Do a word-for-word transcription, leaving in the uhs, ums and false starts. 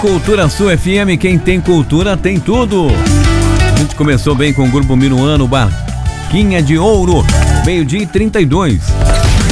Cultura Sul F M, quem tem cultura tem tudo. A gente começou bem com o Grupo Minuano, Barquinha de Ouro, meio-dia e trinta e dois.